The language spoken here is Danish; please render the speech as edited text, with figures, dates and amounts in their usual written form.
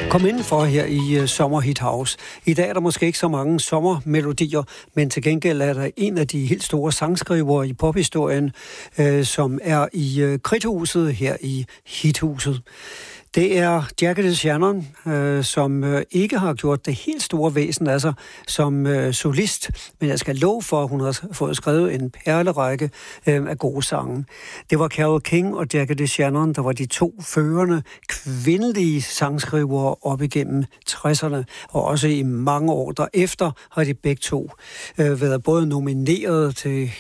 Kom indenfor her i Sommer Hit House. I dag er der måske ikke så mange sommermelodier, men til gengæld er der en af de helt store sangskrivere i pophistorien, som er i Kridthuset her i Hithuset. Det er Jackie DeShannon, som ikke har gjort det helt store væsen af sig som solist, men jeg skal love for, at hun har fået skrevet en perlerække af gode sange. Det var Carole King og Jackie DeShannon, der var de to førende kvindelige sangskrivere op igennem 60'erne, og også i mange år derefter har de begge to været både nomineret til